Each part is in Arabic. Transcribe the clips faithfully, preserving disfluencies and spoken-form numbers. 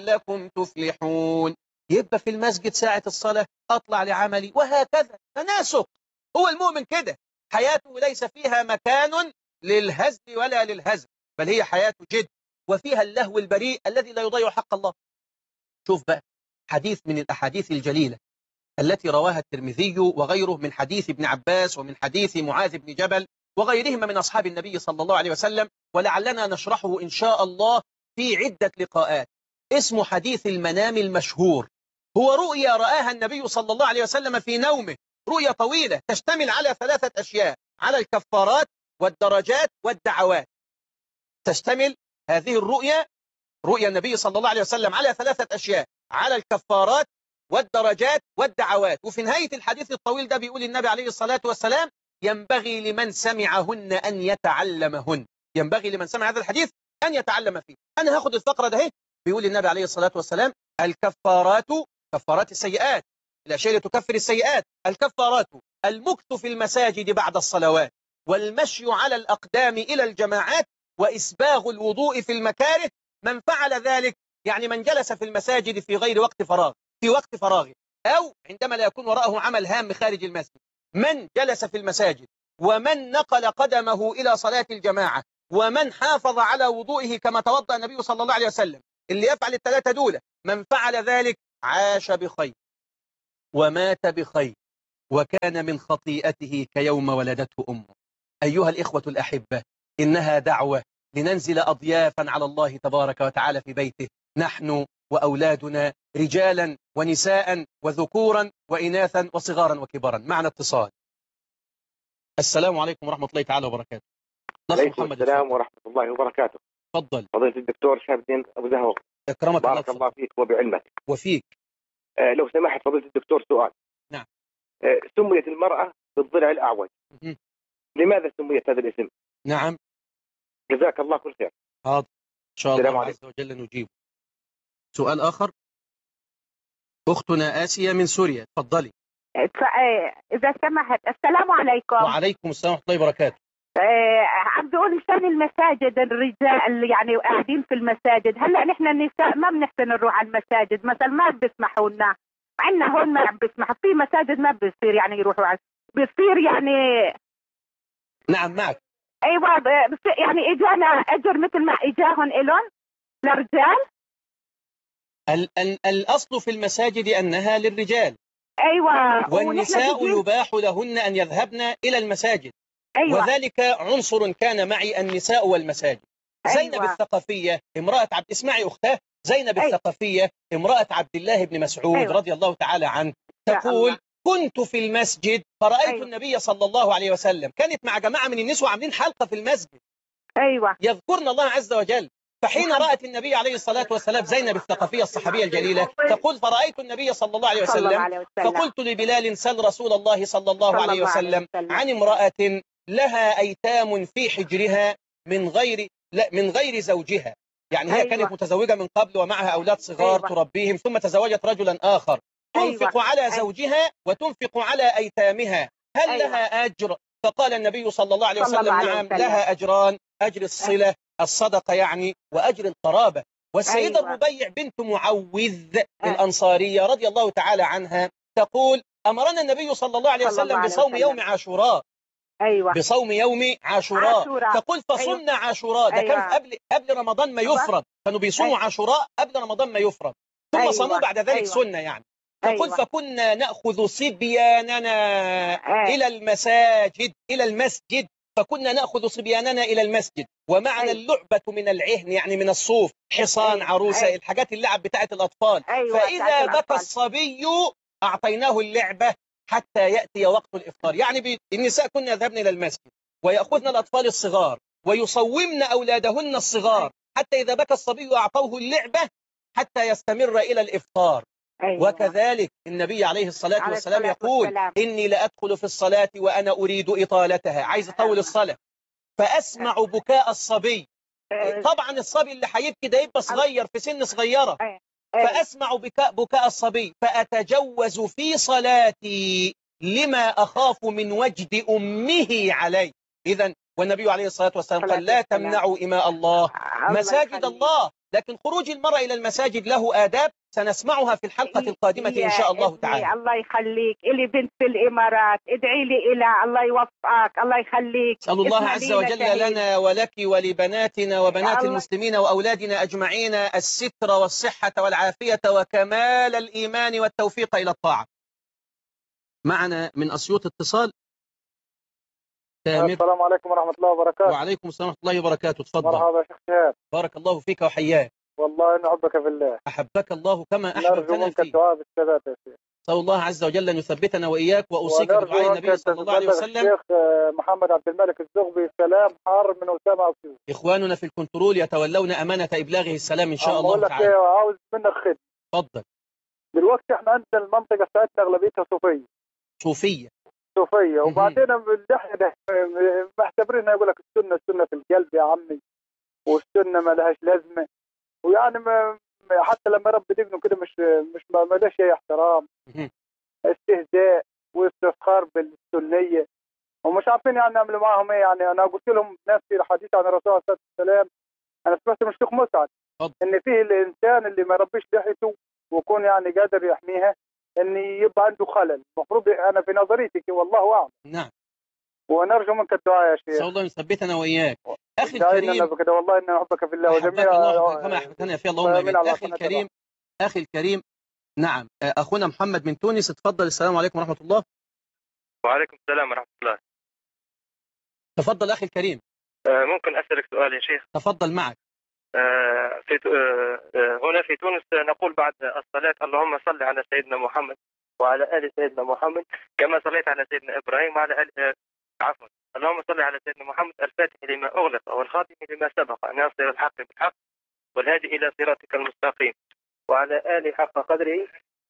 لعلكم تفلحون. يبقى في المسجد ساعة الصلاة أطلع لعملي، وهكذا تناسق. هو المؤمن كده، حياته ليس فيها مكان للهزل ولا للهزل، بل هي حياة جد، وفيها اللهو البريء الذي لا يضيع حق الله. شوف بقى حديث من الأحاديث الجليلة التي رواها الترمذي وغيره من حديث ابن عباس ومن حديث معاذ بن جبل وغيرهما من أصحاب النبي صلى الله عليه وسلم، ولعلنا نشرحه إن شاء الله في عدة لقاءات. اسمه حديث المنام المشهور. هو رؤيا رآها النبي صلى الله عليه وسلم في نومه، رؤيا طويلة تشتمل على ثلاثة أشياء: على الكفارات والدرجات والدعوات. تشتمل هذه الرؤيا، رؤيا النبي صلى الله عليه وسلم، على ثلاثة أشياء: على الكفارات والدرجات والدعوات. وفي نهاية الحديث الطويل ده بيقول النبي عليه الصلاة والسلام: ينبغي لمن سمعهن أن يتعلمهن. ينبغي لمن سمع هذا الحديث أن يتعلم فيه. أنا هاخد الفقرة ده اهي. بيقول النبي عليه الصلاة والسلام: الكفارات، كفارات السيئات، الأشياء اللي تكفر السيئات، الكفارات المكث في المساجد بعد الصلوات، والمشي على الأقدام إلى الجماعات، وإسباغ الوضوء في المكاره. من فعل ذلك، يعني من جلس في المساجد في غير وقت فراغ، في وقت فراغه، أو عندما لا يكون وراءه عمل هام خارج المسجد. من جلس في المساجد، ومن نقل قدمه إلى صلاة الجماعة، ومن حافظ على وضوئه كما توضأ النبي صلى الله عليه وسلم. اللي يفعل الثلاثة دول، من فعل ذلك عاش بخير ومات بخير، وكان من خطيئته كيوم ولدته أمه. أيها الإخوة الأحبة، إنها دعوة لننزل أضيافا على الله تبارك وتعالى في بيته، نحن وأولادنا، رجالا ونساء وذكورا وإناثا وصغارا وكبارا. معنا اتصال. السلام عليكم ورحمة الله تعالى وبركاته. عليكم السلام ورحمة الله وبركاته. تفضل فضيلة الدكتور شهاب الدين أبو زهوة. أكرمك بارك الله, الله فيك وبعلمك. وفيك. آه لو سمحت فضيلة الدكتور سؤال. نعم. آه سميت المرأة بالضلع الأعوج. م- لماذا سميت هذا الاسم؟ نعم. جزاك الله كل خير. حاضر إن شاء الله عز وجل نجيب. سؤال آخر. أختنا آسيا من سوريا، تفضلي. إذا سمحت. السلام عليكم. وعليكم السلام ورحمة الله وبركاته. آه عم بقول شان المساجد، الرجال يعني قاعدين في المساجد. هلا نحن النساء ما بنحسن نروح على المساجد، مثلا ما بيسمحوا لنا، عندنا هون ما عم بيسمحوا، في مساجد ما بيصير يعني يروحوا على، بيصير يعني. نعم معك. ايوه يعني اجانا اجر مثل ما اجاهم الون للرجال. ال ال الأصل في المساجد أنها للرجال. أيوة. والنساء يباح لهن أن يذهبن إلى المساجد. أيوة. وذلك عنصر كان معي النساء والمساجد. أيوة. زينب الثقفية امرأة عبد اسمعي أختاه زينب أيوة. الثقفية امرأة عبد الله بن مسعود أيوة. رضي الله تعالى عنه تقول: كنت في المسجد فرأيت أيوة. النبي صلى الله عليه وسلم، كانت مع جماعة من النسوة عاملين حلقة في المسجد. أيوة. يذكرن الله عز وجل. فحين رأت النبي عليه الصلاة والسلام زينب الثقفية الصحابية الجليلة تقول: فرأيت النبي صلى الله عليه وسلم فقلت لبلال: سل رسول الله صلى الله عليه وسلم عن امرأة لها أيتام في حجرها من غير لا من غير زوجها. يعني هي كانت متزوجة من قبل ومعها أولاد صغار تربيهم، ثم تزوجت رجلا آخر، تنفق على زوجها وتنفق على أيتامها، هل لها أجر؟ فقال النبي صلى الله عليه وسلم: نعم لها أجران، أجر الصلة الصدقة يعني، وأجر القرابة. والسيدة أيوة. الربيع بنت معوذ أه. الأنصارية رضي الله تعالى عنها تقول: أمرنا النبي صلى الله عليه وسلم الله بصوم عليه يوم عاشوراء. أيوة. بصوم يوم عاشوراء, عاشوراء. تقول: فصمنا أيوة. عاشوراء. ده أيوة. كان قبل قبل رمضان ما يفرض، كانوا بيصوموا أيوة. عاشوراء قبل رمضان ما يفرض، ثم أيوة. صاموا بعد ذلك أيوة. سنة يعني. تقول: أيوة. فكنا نأخذ صبياننا أيوة. إلى المساجد إلى المسجد فكنا نأخذ صبياننا إلى المسجد ومعنا أيوة. اللعبة من العهن يعني من الصوف، حصان أيوة. عروسة أيوة. الحاجات اللعب بتاعت الأطفال. أيوة. فإذا بكى الصبي أعطيناه اللعبة حتى يأتي وقت الإفطار. يعني النساء كنا يذهبن إلى المسجد ويأخذن الأطفال الصغار ويصومن أولادهن الصغار حتى إذا بكى الصبي أعطوه اللعبة حتى يستمر إلى الإفطار. أيوة. وكذلك النبي عليه الصلاة عليه والسلام يقول: والسلام. إني لأدخل في الصلاة وأنا أريد إطالتها، عايز أطول الصلاة، فأسمع بكاء الصبي. طبعا الصبي اللي هيبكي ده يبقى صغير في سن صغيرة، فأسمع بكاء بكاء الصبي فأتجوز في صلاتي لما أخاف من وجد أمه علي. إذن والنبي عليه الصلاة والسلام قال: لا تمنعوا إماء الله مساجد الله. لكن خروج المرأة إلى المساجد له آداب سنسمعها في الحلقة القادمة إن شاء الله تعالى. الله يخليك، إلي بنت في الإمارات، ادعي لي إلى الله يوفقك، الله يخليك. أسأل الله عز وجل لنا ولك ولبناتنا وبنات المسلمين وأولادنا أجمعين الستر والصحة والعافية وكمال الإيمان والتوفيق إلى الطاعة. معنا من أسيوط اتصال. السلام عليكم ورحمة الله وبركاته. وعليكم السلام ورحمة الله وبركاته. تفضل. مرحبا يا شيخ شهاب. بارك الله فيك وحياك. والله إن أحبك في الله. أحبك الله كما أحببتنا فيه. نرجو منك الدعاء بالثبات يا شيخ. أسأل الله عز وجل أن يثبتنا وإياك، وأوصيك بدعاء النبي صلى الله عليه وسلم. الشيخ محمد عبد الملك الزغبي سلام حار من أسامة أسيوط. إخواننا في الكنترول يتولون أمانة إبلاغه السلام إن شاء الله تعالى. أقول لك عاوز منك خدمة. تفضل. دلوقتي إحنا عندنا المنطقة بتاعتنا أغلبيتها صوفية. صوفية. صوفية، وبعدين اللحية ده معتبرينها يقول لك السنة السنة في القلب يا عمي، والسنة ما لهاش لازمة، ويعني ما حتى لما رب ابنه كده مش مش ما لهاش أي احترام، استهزاء واستسخار بالسنية، ومش عارفين يعني نعملوا معاهم ايه. يعني انا قلت لهم نفسي الحديث عن الرسول عليه الصلاة والسلام، انا سمعت من الشيخ مسعد ان فيه الانسان اللي ما ربيش لحيته ويكون يعني قادر يحميها ان يبقى عنده خلل، المفروض انا في نظريتي والله اعلم. نعم. ونرجو منك الدعاء يا شيخ. نسأل الله يثبتنا وإياك. أخي الكريم بكده والله إني أحبك في الله وجميع كما أحببتنا في اللهم آمين. أخي الكريم أخي الكريم نعم أخونا محمد من تونس تفضل. السلام عليكم ورحمة الله. وعليكم السلام ورحمة الله. تفضل أخي الكريم. آه ممكن أسألك سؤال يا شيخ؟ تفضل معك. آه في آه هنا في تونس نقول بعد الصلاة اللهم صل على سيدنا محمد وعلى آل سيدنا محمد كما صليت على سيدنا إبراهيم وعلى آل آه عفوا اللهم صل على سيدنا محمد الفاتح لما أغلق والخاتم لما سبق ناصر الحق بالحق والهادي إلى صراطك المستقيم وعلى آل حق قدره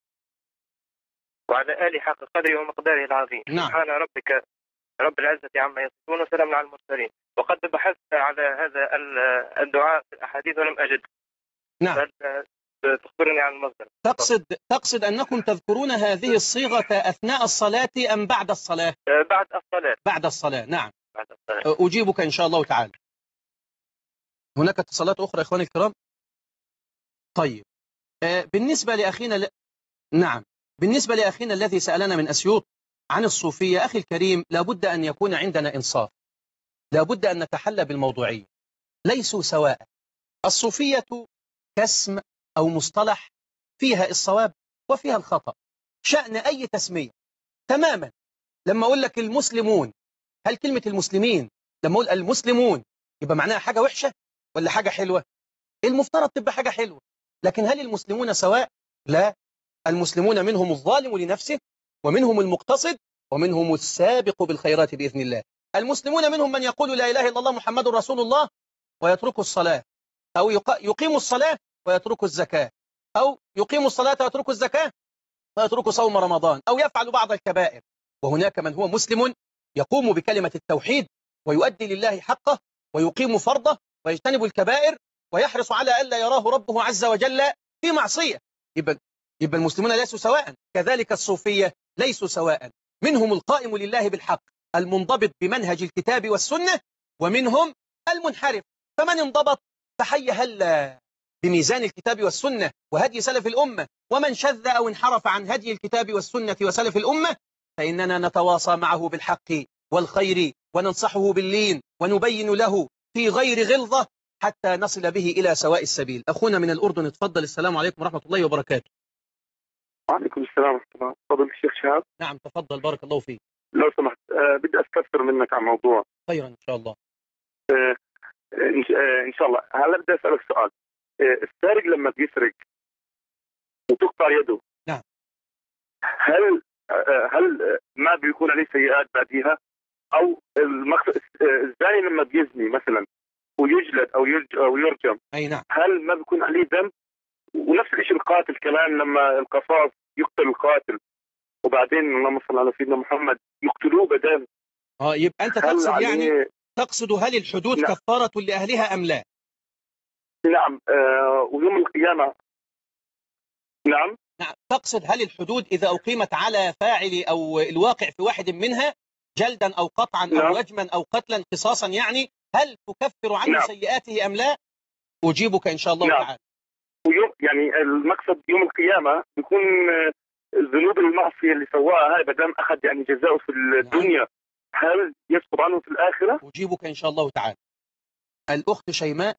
وعلى آل حق قدره ومقداره العظيم. نعم. سبحان ربك رب العزة عما يصفون وسلام على المرسلين. وقد بحثت على هذا الدعاء في الأحاديث ولم أجد. نعم. تخبرني عن المصدر. تقصد تقصد أنكم تذكرون هذه الصيغة أثناء الصلاة أم بعد الصلاة؟ بعد الصلاة. بعد الصلاة. نعم. بعد الصلاة. أجيبك إن شاء الله تعالى. هناك اتصالات أخرى إخواني الكرام. طيب بالنسبة لأخينا ل... نعم بالنسبة لأخينا الذي سألنا من أسيوط عن الصوفية، أخي الكريم لابد أن يكون عندنا إنصاف، لابد أن نتحلى بالموضوعية. ليسوا سواء. الصوفية كاسم أو مصطلح فيها الصواب وفيها الخطأ، شأن أي تسمية تماما. لما أقول لك المسلمون، هل كلمة المسلمين لما أقول المسلمون يبقى معناها حاجة وحشة ولا حاجة حلوة؟ المفترض تبقى حاجة حلوة. لكن هل المسلمون سواء؟ لا، المسلمون منهم الظالم لنفسه ومنهم المقتصد ومنهم السابق بالخيرات بإذن الله. المسلمون منهم من يقول لا إله إلا الله محمد رسول الله ويترك الصلاة، أو يقيم الصلاة ويترك الزكاة، أو يقيم الصلاة ويترك الزكاة ويترك صوم رمضان، أو يفعل بعض الكبائر. وهناك من هو مسلم يقوم بكلمة التوحيد ويؤدي لله حقه ويقيم فرضه ويجتنب الكبائر ويحرص على ألا يراه ربه عز وجل في معصية. يبقى, يبقى المسلمون ليسوا سواء. كذلك الصوفية ليسوا سواء، منهم القائم لله بالحق المنضبط بمنهج الكتاب والسنة، ومنهم المنحرف. فمن انضبط فحي هلا بميزان الكتاب والسنة وهدي سلف الأمة، ومن شذ أو انحرف عن هدي الكتاب والسنة وسلف الأمة فإننا نتواصى معه بالحق والخير وننصحه باللين ونبين له في غير غلظة حتى نصل به إلى سواء السبيل. أخونا من الأردن اتفضل. السلام عليكم ورحمة الله وبركاته. وعليكم السلام ورحمة الله. تفضل الشيخ شهاب. نعم تفضل بارك الله فيك. لو سمحت أه بدي أستفسر منك عن موضوع. خيرا إن شاء الله. أه إن شاء الله. هلا بدي أسألك سؤال. أه السارق لما بيسرق وتقطع يده، نعم، هل أه هل ما بيكون عليه سيئات بعديها؟ أو المقصد الزاني لما بيزني مثلا ويجلد أو أو يرجم، أي نعم، هل ما بيكون عليه ذنب؟ ونفس الشيء القاتل كمان لما القصاص يقتل القاتل وبعدين اللهم صل على سيدنا محمد يقتلوه بدل. اه يبقى أنت تقصد يعني تقصد هل الحدود نعم. كفارة لأهلها أم لا؟ نعم. آه ويوم القيامة نعم نعم تقصد هل الحدود إذا أقيمت على فاعل أو الواقع في واحد منها جلدا أو قطعا نعم. أو رجما أو قتلا قصاصا، يعني هل تكفر عنه نعم. سيئاته أم لا؟ أجيبك إن شاء الله نعم. تعالى. ويوم يعني المقصد يوم القيامة بيكون ذنوب المعصية اللي سواها هاي بدام أخذ يعني جزاؤه في الدنيا، هل يسقط عنه في الآخرة؟ أجيبك إن شاء الله تعالى. الأخت شيماء.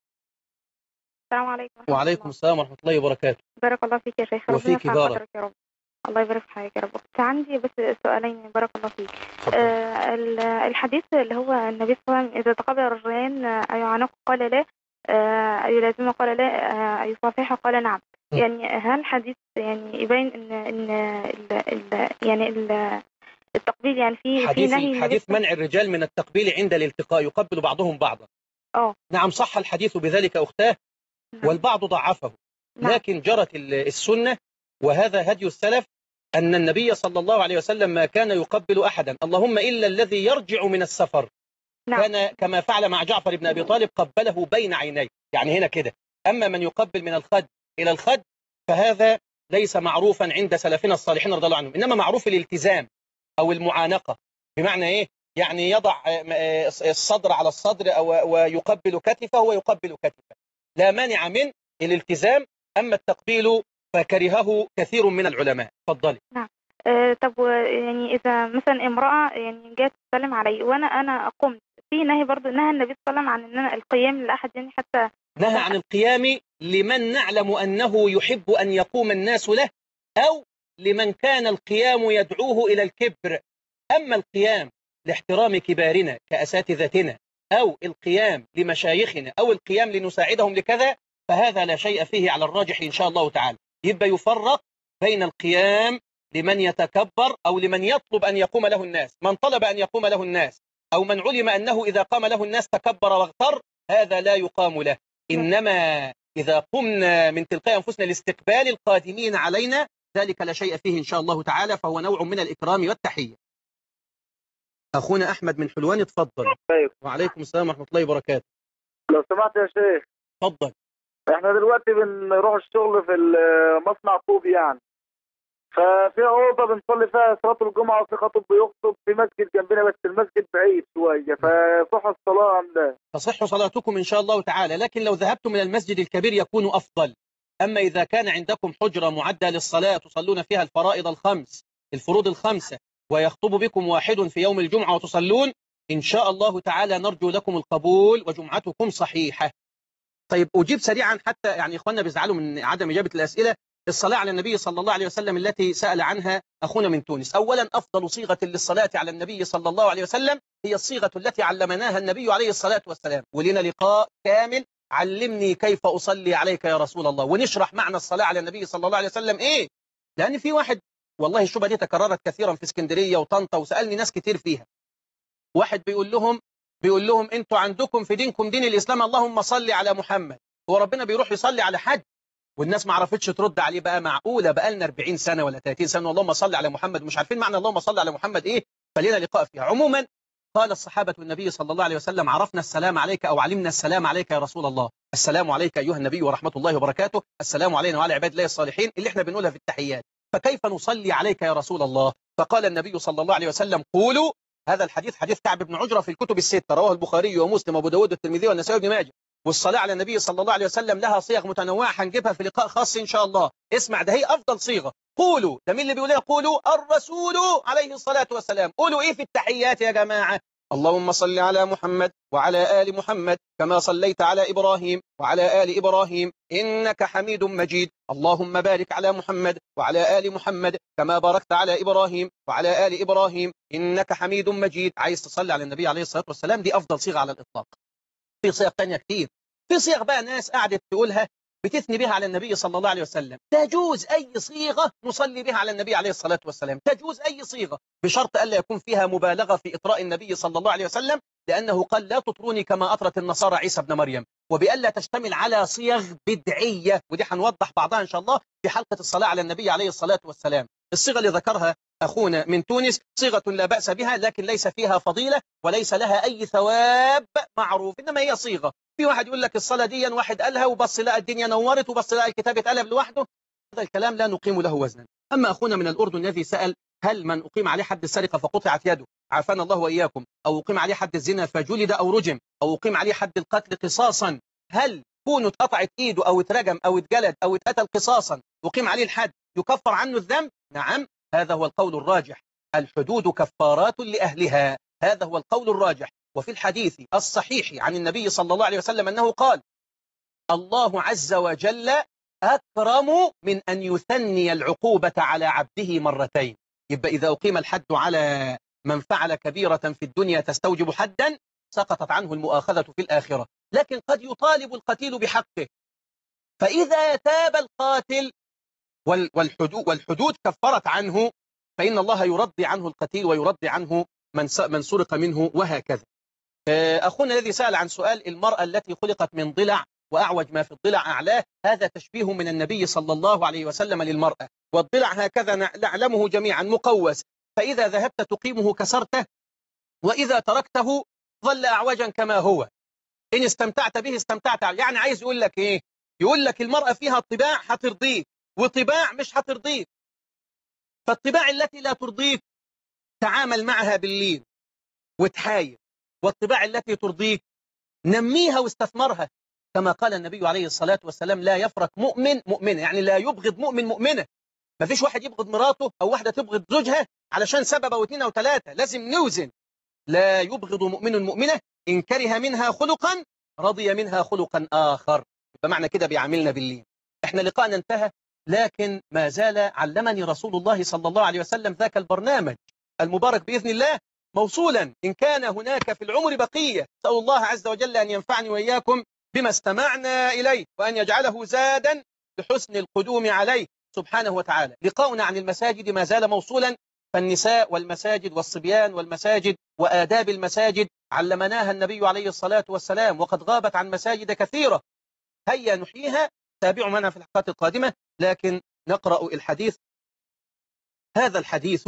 السلام عليكم. وعليكم السلام ورحمة الله وبركاته. بارك الله فيك يا شيخ. وفيك بارك. يا رب. الله يبارك في حياتك يا رب. عندي بس سؤالين. بارك الله فيك. آه الحديث اللي هو النبي صلى الله عليه وسلم إذا تقابل الرجلين أيعنق قال لا، أيلازمه قال لا، أيصافحه قال نعم. م. يعني هل حديث يعني يبين إن إن ال ال يعني ال التقبيل يعني في في نهي حديث منع الرجال من التقبيل عند الالتقاء، يقبل بعضهم بعضا. اه نعم صح الحديث بذلك أختاه. نعم. والبعض ضعفه. نعم. لكن جرت السنة وهذا هدي السلف أن النبي صلى الله عليه وسلم ما كان يقبل أحدا، اللهم إلا الذي يرجع من السفر. نعم. كان كما فعل مع جعفر بن أبي طالب، قبله بين عينيه، يعني هنا كده. أما من يقبل من الخد إلى الخد فهذا ليس معروفا عند سلفنا الصالحين رضي الله عنهم، إنما معروف الالتزام أو المعانقة. بمعنى إيه؟ يعني يضع الصدر على الصدر أو ويقبل كتفه ويقبل كتفه، لا مانع من الالتزام. أما التقبيل فكرهه كثير من العلماء. تفضلي. نعم. أه طب يعني إذا مثلا امرأة يعني جات تسلم علي وأنا أنا قمت، في نهي برضه، نهى النبي صلى الله عليه وسلم عن أن القيام لأحد يعني حتى نهى عن القيام لمن نعلم أنه يحب أن يقوم الناس له، أو لمن كان القيام يدعوه إلى الكبر. أما القيام لاحترام كبارنا كأساتذتنا، أو القيام لمشايخنا، أو القيام لنساعدهم لكذا، فهذا لا شيء فيه على الراجح إن شاء الله تعالى. يبقى يفرق بين القيام لمن يتكبر أو لمن يطلب أن يقوم له الناس. من طلب أن يقوم له الناس أو من علم أنه إذا قام له الناس تكبر واغتر، هذا لا يقام له. إنما إذا قمنا من تلقاء أنفسنا لاستقبال القادمين علينا، ذلك لا شيء فيه إن شاء الله تعالى، فهو نوع من الإكرام والتحية. أخونا أحمد من حلوان اتفضل. وعليكم السلام ورحمة الله وبركاته. لو سمحت يا شيخ. اتفضل. احنا دلوقتي بنروح الشغل في مصنع طوب يعني، ففي اوضه بنصلي فيها صلاه الجمعه، وفي خطيب بيخطب في مسجد جنبنا، بس المسجد بعيد شويه، فصح الصلاه ام لا؟ تصح صلاتكم ان شاء الله تعالى، لكن لو ذهبتم الى المسجد الكبير يكون افضل. اما اذا كان عندكم حجره معده للصلاه تصلون فيها الفرائض الخمس، الفروض الخمسه، ويخطب بكم واحد في يوم الجمعه وتصلون، ان شاء الله تعالى نرجو لكم القبول وجمعتكم صحيحه. طيب أجيب سريعا حتى يعني إخواننا بيزعلوا من عدم إجابة الأسئلة. الصلاة على النبي صلى الله عليه وسلم التي سأل عنها أخونا من تونس، أولا أفضل صيغة للصلاة على النبي صلى الله عليه وسلم هي الصيغة التي علمناها النبي عليه الصلاة والسلام، ولنا لقاء كامل علمني كيف أصلي عليك يا رسول الله، ونشرح معنى الصلاة على النبي صلى الله عليه وسلم إيه. لأن في واحد والله الشبهة دي تكررت كثيرا في اسكندرية وطنطا، وسألني ناس كتير فيها. واحد بيقول لهم بيقول لهم أنتوا عندكم في دينكم دين الإسلام اللهم صل على محمد، هو ربنا بيروح يصلي على حد؟ والناس ما عرفتش ترد عليه. بقى معقولة بقى لنا أربعين سنة ولا ثلاثين سنة اللهم صل على محمد مش عارفين معنى اللهم صل على محمد إيه؟ فلينا لقاء فيها. عموما قال الصحابة النبي صلى الله عليه وسلم عرفنا السلام عليك أو علمنا السلام عليك يا رسول الله. السلام عليك أيها النبي ورحمة الله وبركاته، السلام علينا وعلى عباد الله الصالحين اللي احنا بنقولها في التحيات، فكيف نصلي عليك يا رسول الله؟ فقال النبي صلى الله عليه وسلم قولوا، هذا الحديث حديث كعب بن عجرة في الكتب الستة، رواه البخاري ومسلم وابو داود والترمذي والنسائي وابن ماجه. والصلاة على النبي صلى الله عليه وسلم لها صيغ متنوعة هنجيبها في لقاء خاص إن شاء الله. اسمع، ده هي أفضل صيغة. قولوا، ده مين اللي بيقول لها قولوا؟ الرسول عليه الصلاة والسلام. قولوا إيه في التحيات يا جماعة؟ اللهم صل على محمد وعلى آل محمد كما صليت على إبراهيم وعلى آل إبراهيم إنك حميد مجيد. اللهم بارك على محمد وعلى آل محمد كما باركت على إبراهيم وعلى آل إبراهيم إنك حميد مجيد. عايز تصلي على النبي عليه الصلاة والسلام، دي أفضل صيغة على الإطلاق. في صيغ تانية كتير، في صيغ بقى ناس قعدت تقولها بتثني بها على النبي صلى الله عليه وسلم. تجوز أي صيغة نصلي بها على النبي عليه الصلاة والسلام، تجوز أي صيغة بشرط ألا يكون فيها مبالغة في إطراء النبي صلى الله عليه وسلم، لأنه قال لا تطروني كما أطرت النصارى عيسى بن مريم، وبألا تشتمل على صيغ بدعية، ودي هنوضح بعضها إن شاء الله في حلقة الصلاة على النبي عليه الصلاة والسلام. الصيغة اللي ذكرها أخونا من تونس صيغة لا بأس بها، لكن ليس فيها فضيلة وليس لها أي ثواب معروف، إنما هي صيغة. في واحد يقول لك الصلاة دي واحد قالها وبص لقى الدنيا نورت وبص لقى الكتاب اتقلب لوحده، هذا الكلام لا نقيم له وزنا. أما أخونا من الأردن الذي سأل هل من أقيم عليه حد السرقة فقطعت يده، عافانا الله وإياكم، أو أقيم عليه حد الزنا فجلد أو رجم، أو أقيم عليه حد القتل قصاصا، هل كونه اتقطعت ايده او اترجم او اتجلد او اتقتل قصاصا وقيم عليه الحد يكفر عنه الذنب؟ نعم، هذا هو القول الراجح. الحدود كفارات لأهلها، هذا هو القول الراجح. وفي الحديث الصحيح عن النبي صلى الله عليه وسلم أنه قال: الله عز وجل أكرم من أن يثني العقوبة على عبده مرتين. يبقى إذا أقيم الحد على من فعل كبيرة في الدنيا تستوجب حدا، سقطت عنه المؤاخذة في الآخرة. لكن قد يطالب القتيل بحقه، فإذا تاب القاتل والحدود, والحدود كفرت عنه، فإن الله يرضي عنه القتيل ويرضي عنه من من سرق منه، وهكذا. أخونا الذي سأل عن سؤال المرأة التي خلقت من ضلع وأعوج ما في الضلع أعلاه، هذا تشبيه من النبي صلى الله عليه وسلم للمرأة. والضلع هكذا نعلمه جميعا مقوس، فإذا ذهبت تقيمه كسرته، وإذا تركته ظل أعوجا كما هو. إن استمتعت به استمتعت. يعني عايز يقول لك إيه؟ يقول لك المرأة فيها طباع هترضيك وطباع مش هترضيك. فالطباع التي لا ترضيك تعامل معها باللين وتحايل، والطباع التي ترضيك نميها واستثمرها. كما قال النبي عليه الصلاة والسلام: لا يفرق مؤمن مؤمنة، يعني لا يبغض مؤمن مؤمنة. ما فيش واحد يبغض مراته أو واحدة تبغض زوجها علشان سبب أو اثنين أو ثلاثة، لازم نوزن. لا يبغض مؤمن مؤمنة إن كره منها خلقا رضي منها خلقا آخر. بمعنى كده بيعاملنا باللين. احنا لقاءنا انتهى، لكن ما زال علمني رسول الله صلى الله عليه وسلم ذاك البرنامج المبارك بإذن الله موصولا. إن كان هناك في العمر بقية، أسأل الله عز وجل أن ينفعني وإياكم بما استمعنا إليه، وأن يجعله زادا لحسن القدوم عليه سبحانه وتعالى. لقاؤنا عن المساجد ما زال موصولا، فالنساء والمساجد والصبيان والمساجد وآداب المساجد علمناها النبي عليه الصلاة والسلام، وقد غابت عن مساجد كثيرة. هيا نحييها. تابعوا معنا في الحلقات القادمة، لكن نقرأ الحديث. هذا الحديث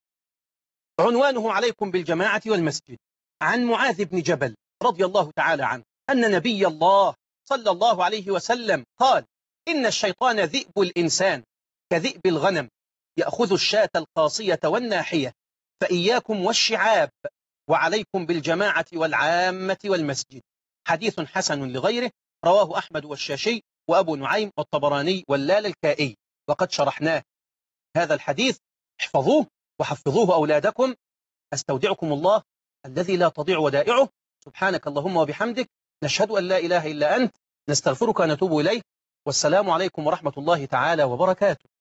عنوانه: عليكم بالجماعة والمسجد. عن معاذ بن جبل رضي الله تعالى عنه أن نبي الله صلى الله عليه وسلم قال: إن الشيطان ذئب الإنسان كذئب الغنم، يأخذ الشاة القاصية والناحية، فإياكم والشعاب، وعليكم بالجماعة والعامة والمسجد. حديث حسن لغيره، رواه أحمد والشاشي وأبو نعيم والطبراني واللالكائي، وقد شرحناه. هذا الحديث احفظوه وحفظوه أولادكم. أستودعكم الله الذي لا تضيع ودائعه. سبحانك اللهم وبحمدك، نشهد أن لا إله إلا أنت، نستغفرك ونتوب إليه. والسلام عليكم ورحمة الله تعالى وبركاته.